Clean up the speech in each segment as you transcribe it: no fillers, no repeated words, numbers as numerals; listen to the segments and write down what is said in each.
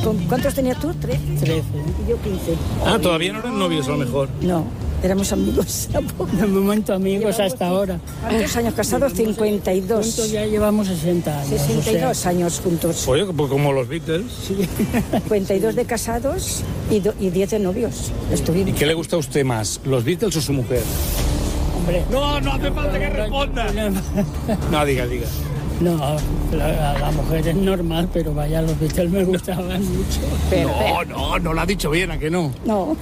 ¿Cuántos tenías tú? 13. Y yo 15. Ah, todavía no eran novios a lo mejor. No, éramos amigos. De momento amigos hasta ahora. ¿Cuántos años casados? 52. Juntos ya llevamos 60 años. 62 años juntos. Oye, pues como los Beatles. Sí. 52 de casados y 10 de novios. ¿Y Estuvimos. qué le gusta a usted más, los Beatles o su mujer? Hombre. No hace falta que responda. No, diga. No, la mujer es normal, pero vaya, los Beatles me gustaban mucho. No lo ha dicho bien, ¿a que no? No.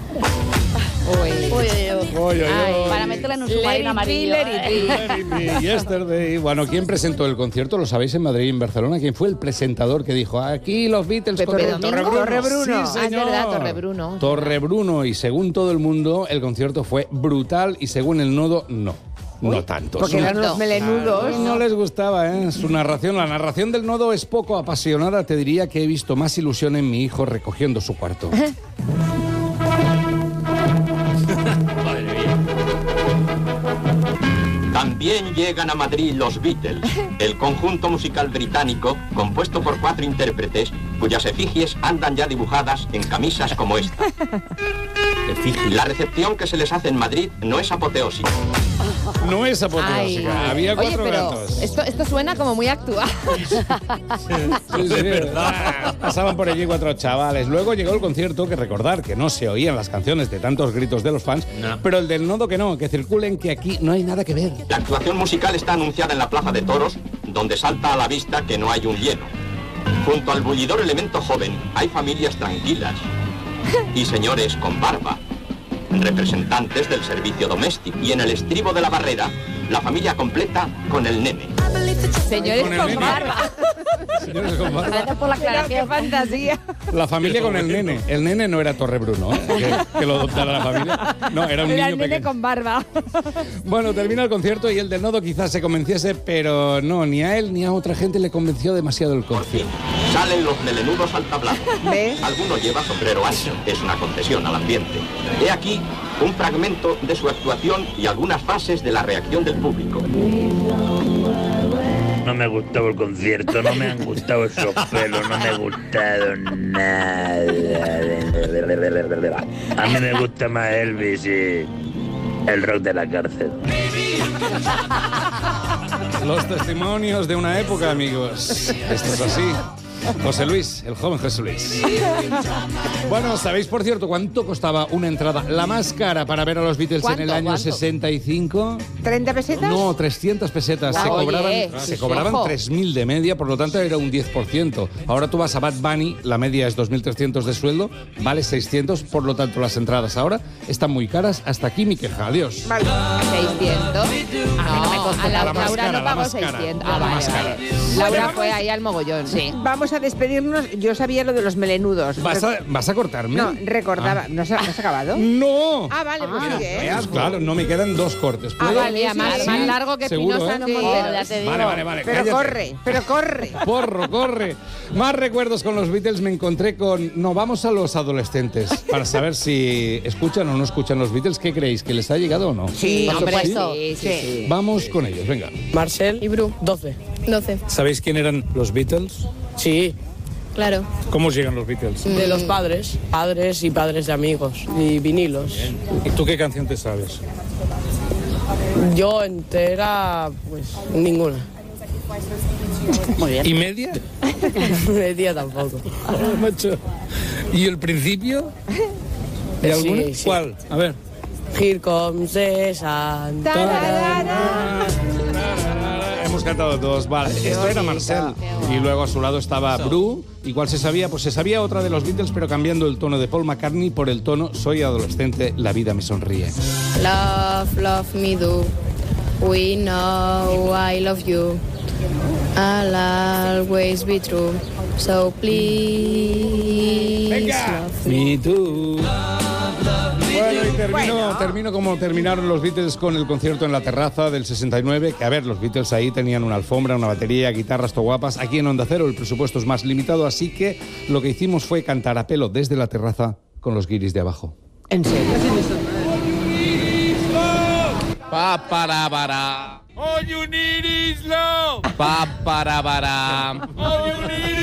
Para meterla en un submarino amarillo. Yesterday. Bueno, ¿quién presentó el concierto? ¿Lo sabéis en Madrid y en Barcelona? ¿Quién fue el presentador que dijo, aquí los Beatles con Torrebruno. Sí, Es señor. verdad, Torrebruno. Torrebruno. Y según todo el mundo, el concierto fue brutal y según el nodo, no. No tanto. Porque eran los melenudos. No les gustaba, ¿eh? Su narración, la narración del nodo es poco apasionada. Te diría que he visto más ilusión en mi hijo recogiendo su cuarto. También llegan a Madrid los Beatles, el conjunto musical británico compuesto por 4 intérpretes cuyas efigies andan ya dibujadas en camisas como esta. La recepción que se les hace en Madrid no es apoteósica. No es apoteósica. Había 4 pero gatos. esto suena como muy actual. Sí, de verdad. Pasaban por allí 4 chavales. Luego llegó el concierto, que recordar que no se oían las canciones de tantos gritos de los fans, pero el del nodo que no, que circulen, que aquí no hay nada que ver. La actuación musical está anunciada en la Plaza de Toros, donde salta a la vista que no hay un lleno. Junto al bullidor elemento joven hay familias tranquilas y señores con barba, representantes del servicio doméstico. Y en el estribo de la barrera, la familia completa con el nene. Señores Con el con nene. barba. Señores con barba. Gracias por la Qué aclaración. fantasía. La familia con el nene. El nene no era Torrebruno, ¿eh? que lo adoptara la familia. No, era un Era niño el nene pequeño. con barba. Bueno, termina el concierto y el del nodo quizás se convenciese, pero no, ni a él ni a otra gente le convenció demasiado el Por fin, concierto. salen los melenudos al tablado. ¿Ves? Alguno lleva sombrero ancho, es una concesión al ambiente. He aquí un fragmento de su actuación y algunas fases de la reacción del público. No me ha gustado el concierto, no me han gustado esos pelos, no me ha gustado nada. A mí me gusta más Elvis y el rock de la cárcel. Los testimonios de una época, amigos. Esto es así. José Luis, el joven José Luis. Bueno, ¿sabéis, por cierto, cuánto costaba una entrada, la más cara, para ver a los Beatles en el año ¿Cuánto? 65? ¿30 pesetas? No, 300 pesetas. Ah, oye, se cobraban ojo. 3.000 de media, por lo tanto era un 10%. Ahora tú vas a Bad Bunny, la media es 2.300 de sueldo, vale 600, por lo tanto las entradas ahora están muy caras. Hasta aquí mi queja. Adiós. Vale. 600. A mí no me costó. La más Laura cara, no la pagó más cara. 600. La Ah, más vale, cara. vale. Laura fue ahí al mogollón. Sí. Vamos a despedirnos. Yo sabía lo de los melenudos. ¿Vas a cortarme? No, recordaba. ¿No has acabado? ¡No! Ah, vale, pues sigue, ¿eh? Veas, claro, no me quedan 2 cortes. Ah, ¿Puedo? vale, Más, sí. más largo que Seguro, Espinosa ¿eh? no Sí. Montero, ya te digo. Vale, Pero cállate. corre. Corre. Más recuerdos con los Beatles me encontré con... No, vamos a los adolescentes para saber si escuchan o no escuchan los Beatles. ¿Qué creéis? ¿Que les ha llegado o no? Sí, Por hombre. supuesto. Sí. Vamos con ellos, venga. Marcel Y Bru. 12. 12, ¿Sabéis quién eran los Beatles? Sí, claro. ¿Cómo llegan los Beatles? de los padres y padres de amigos y vinilos. ¿Y tú qué canción te sabes? Yo entera, pues ninguna. Muy bien. ¿Y media? Media tampoco. Macho. ¿Y el principio? ¿De Sí, alguna? sí. ¿Cuál? A ver. Here comes the sun. Hemos cantado todos, vale. Esto era Marcel. Y luego a su lado estaba Bru. ¿Y cuál se sabía? Pues se sabía otra de los Beatles, pero cambiando el tono de Paul McCartney por el tono Soy adolescente, la vida me sonríe. Love, love me do. We know I love you. I'll always be true. So please love me. Me too. Bueno, y termino como terminaron los Beatles con el concierto en la terraza del 69, que a ver, los Beatles ahí tenían una alfombra, una batería, guitarras guapas. Aquí en Onda Cero el presupuesto es más limitado, así que lo que hicimos fue cantar a pelo desde la terraza con los guiris de abajo. ¿En serio? Pa para para. All you need is love. Pa para para. All you need